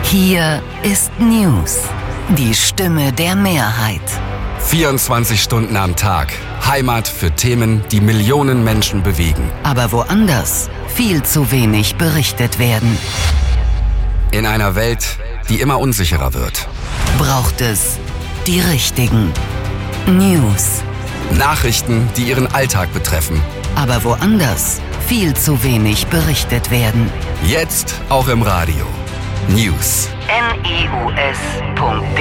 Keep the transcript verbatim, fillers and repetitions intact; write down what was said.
Hier ist News, die Stimme der Mehrheit. vierundzwanzig Stunden am Tag. Heimat für Themen, die Millionen Menschen bewegen. Aber woanders viel zu wenig berichtet werden. In einer Welt, die immer unsicherer wird. Braucht es die richtigen News. Nachrichten, die Ihren Alltag betreffen. Aber woanders viel zu wenig berichtet werden. Jetzt auch im Radio. News. N E U S Punkt